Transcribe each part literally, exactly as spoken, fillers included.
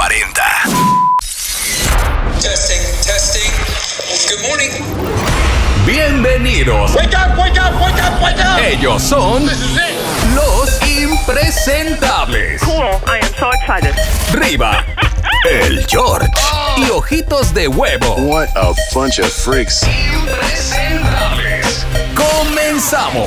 cuarenta. Testing, testing. Good morning. Bienvenidos. Wake up, wake up, wake up, wake up. Ellos son los impresentables. Cool, I am so excited. Riva, el George y Ojitos de Huevo. What a bunch of freaks. Impresentables. Comenzamos.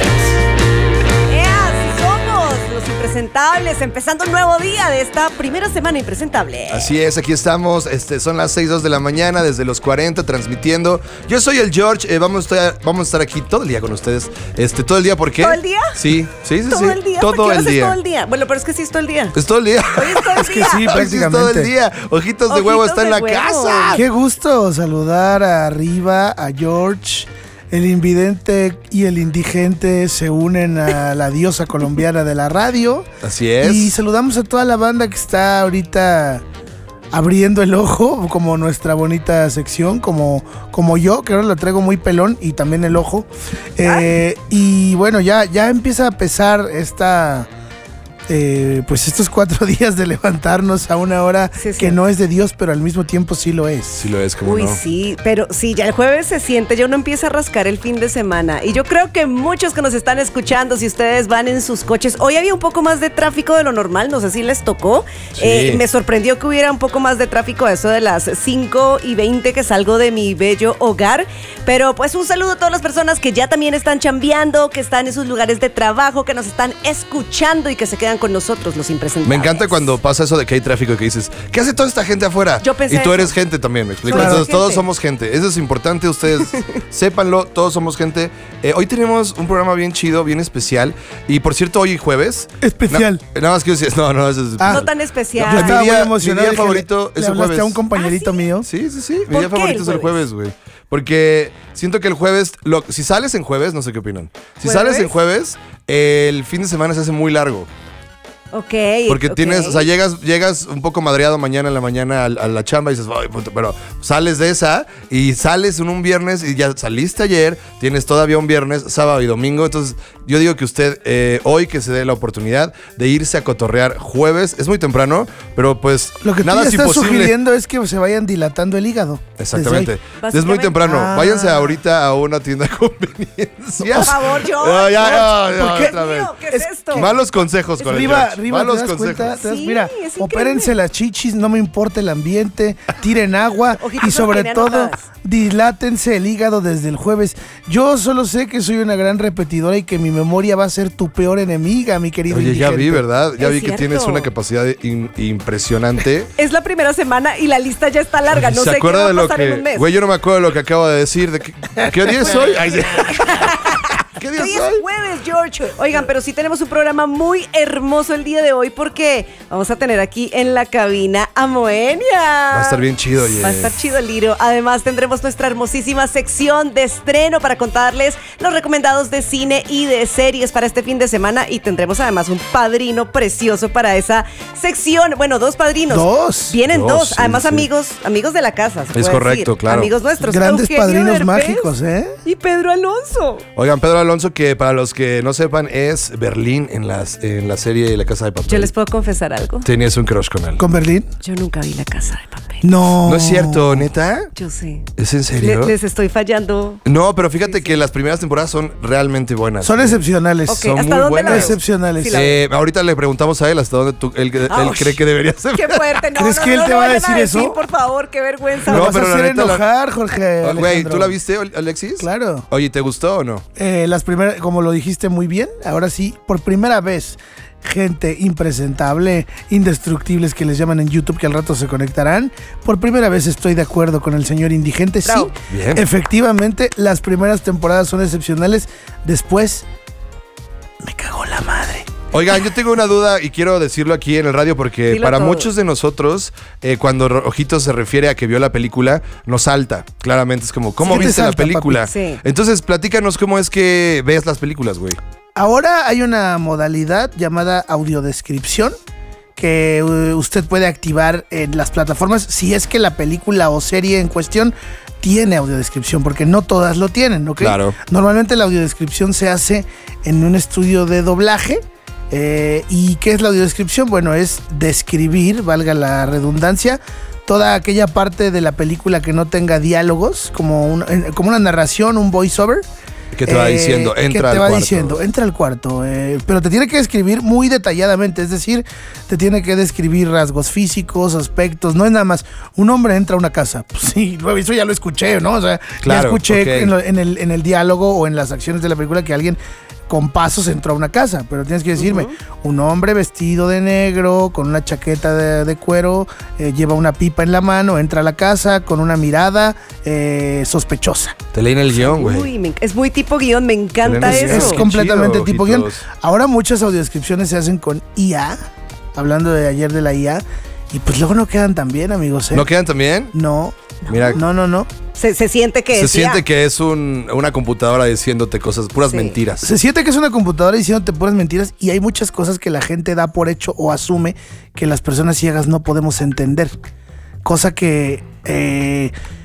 Los impresentables, empezando un nuevo día de esta primera semana impresentable. Así es, aquí estamos, este, son las seis, dos de la mañana, desde los cuarenta, transmitiendo. Yo soy el George, eh, vamos, a estar, vamos a estar aquí todo el día con ustedes. Este, ¿Todo el día por qué? ¿Todo el día? Sí, sí, sí. ¿Todo sí. el día? Todo ¿Por qué el no es día. todo el día? Bueno, pero es que sí es todo el día. Es todo el día. Hoy es todo el Es que día. sí, Hoy sí es prácticamente. todo el día. Ojitos de Huevo Ojitos está en de la Huevo. casa. Qué gusto saludar a Riva, a George. El invidente y el indigente se unen a la diosa colombiana de la radio. Así es. Y saludamos a toda la banda que está ahorita abriendo el ojo, como nuestra bonita sección, como, como yo, que ahora la traigo muy pelón y también el ojo. Eh, y bueno, ya, ya empieza a pesar esta... Eh, pues estos cuatro días de levantarnos a una hora Sí, sí. que no es de Dios, pero al mismo tiempo sí lo es. Sí lo es, como Uy, no. sí, pero sí, ya el jueves se siente, ya uno empieza a rascar el fin de semana. Y yo creo que muchos que nos están escuchando, si ustedes van en sus coches, hoy había un poco más de tráfico de lo normal, no sé si les tocó. Sí. Eh, me sorprendió que hubiera un poco más de tráfico a eso de las cinco y veinte que salgo de mi bello hogar. Pero pues un saludo a todas las personas que ya también están chambeando, que están en sus lugares de trabajo, que nos están escuchando y que se quedan con nosotros, los impresentables. Me encanta cuando pasa eso de que hay tráfico y que dices, ¿qué hace toda esta gente afuera? Yo pensé Y tú eso. eres gente también, ¿me explico? Somos Entonces gente. todos somos gente. Eso es importante, ustedes sépanlo, todos somos gente. Eh, hoy tenemos un programa bien chido, bien especial. Y por cierto, hoy jueves. Especial. Na- nada más quiero decir, no, no, eso es Ah. No tan especial. Yo estaba Mi día- muy emocionado. mi día dije, favorito le, es le el hablaste jueves. a un compañerito ¿Ah, sí? mío. Sí, sí, sí. Mi ¿Por día qué favorito el es el jueves? jueves, güey. Porque siento que el jueves, lo- si sales en jueves, no sé qué opinan. Si ¿Jueves? sales en jueves, el fin de semana se hace muy largo. Ok. Porque ok. tienes, o sea, llegas, llegas un poco madreado mañana en la mañana a, a la chamba y dices, ay, puta, pero sales de esa y sales en un viernes y ya saliste ayer, tienes todavía un viernes, sábado y domingo. Entonces, yo digo que usted eh, hoy que se dé la oportunidad de irse a cotorrear jueves, es muy temprano, pero pues Lo que nada tú es ya estás imposible. sugiriendo es que se vayan dilatando el hígado. Exactamente. Básicamente. Es muy temprano. Ah. Váyanse ahorita a una tienda de conveniencia. Por favor, George. No, ya, ya, ya, ¿Por qué? otra vez. Mío, ¿qué es, esto? Malos consejos con el Riva, George. Riva, Malos ¿te das consejos. cuenta? ¿Te das- Sí, Mira, es increíble. opérense las chichis, no me importa el ambiente, tiren agua Ojitos y sobre de todo enojadas. dilátense el hígado desde el jueves. Yo solo sé que soy una gran repetidora y que mi memoria va a ser tu peor enemiga, mi querido Oye, ya indigente. vi, ¿verdad? Ya Es vi que cierto. tienes una capacidad in- impresionante. Es la primera semana y la lista ya está larga. No ¿Se sé qué acuerda va a de lo pasar en un que... mes. Güey, yo no me acuerdo de lo que acabo de decir. De que- ¿Qué día es hoy? Ay, sí. ¿Qué día Hoy es es hoy? jueves, George. Oigan, pero sí tenemos un programa muy hermoso el día de hoy porque vamos a tener aquí en la cabina a Moenia. Va a estar bien chido, oye. Va a estar chido el Liro. Además tendremos nuestra hermosísima sección de estreno para contarles los recomendados de cine y de series para este fin de semana y tendremos además un padrino precioso para esa sección. Bueno, dos padrinos. Dos. Vienen dos. Dos, sí, además sí. amigos, amigos de la casa. se Es puede correcto, decir. claro. Amigos nuestros. Grandes Eugenio padrinos Derbez mágicos, ¿eh? Y Pedro Alonso. Oigan, Pedro Alonso, que para los que no sepan, es Berlín en, las, en la serie La Casa de Papel. Yo les puedo confesar algo. Tenías un crush con él. ¿Con Berlín? Yo nunca vi La Casa de Papel. No. ¿No es cierto, neta? Yo sé. ¿Es en serio? Le- les estoy fallando. No, pero fíjate que las primeras temporadas son realmente buenas. Son excepcionales. Ok, Son ¿hasta muy dónde buenas. la veo? Excepcionales. Sí, la Eh, ahorita le preguntamos a él hasta dónde tú- él, él Ouch. cree que debería ser. Qué fuerte, no. ¿Crees no, que él no te lo va a vayan decir eso? Por favor, qué vergüenza. Lo No, vas pero a la hacer neta, la- enojar, Jorge. Güey, Alejandro. ¿tú la viste, Alexis? Claro. Oye, ¿te gustó o no? Eh, las primeras, como lo dijiste muy bien, ahora sí, por primera vez, gente impresentable, indestructibles que les llaman en YouTube, que al rato se conectarán. Por primera vez estoy de acuerdo con el señor indigente. Sí, Bravo. Bien. efectivamente, las primeras temporadas son excepcionales. Después, me cagó la madre. Oigan, yo tengo una duda y quiero decirlo aquí en el radio porque Dilo para todo. muchos de nosotros, eh, cuando Ojitos se refiere a que vio la película, nos salta. Claramente es como, ¿cómo Sí, te viste la salta, película? papi. Sí. Entonces, platícanos cómo es que ves las películas, güey. Ahora hay una modalidad llamada audiodescripción que uh, usted puede activar en las plataformas si es que la película o serie en cuestión tiene audiodescripción, porque no todas lo tienen, ¿ok? Claro. Normalmente la audiodescripción se hace en un estudio de doblaje Eh, ¿Y qué es la audiodescripción? Bueno, es describir, valga la redundancia, toda aquella parte de la película que no tenga diálogos, como, un, como una narración, un voiceover. Que te va diciendo, entra al que te cuarto. va diciendo, entra al cuarto. Eh, pero te tiene que describir muy detalladamente, es decir, te tiene que describir rasgos físicos, aspectos. No es nada más, un hombre entra a una casa. Pues sí, eso ya lo escuché, ¿no? O sea, Claro, ya escuché ok. en, lo- en el, en el diálogo o en las acciones de la película que alguien con pasos entró a una casa. Pero tienes que decirme, un hombre vestido de negro, con una chaqueta de, de cuero, eh, lleva una pipa en la mano, entra a la casa con una mirada eh, sospechosa. Te leen el guión, güey. Uy, me- es muy tipo guión, me encanta Tenemos- eso. Es Qué completamente chido, tipo guión. ojitos. Ahora muchas audiodescripciones se hacen con I A, hablando de ayer de la I A, y pues luego no quedan tan bien, amigos. ¿eh? ¿No quedan también? No. Mira. No, no, no. Se, se siente que Se es siente ya. que es un, una computadora diciéndote cosas, puras Sí. mentiras. Se siente que es una computadora diciéndote puras mentiras y hay muchas cosas que la gente da por hecho o asume que las personas ciegas no podemos entender. Cosa que eh,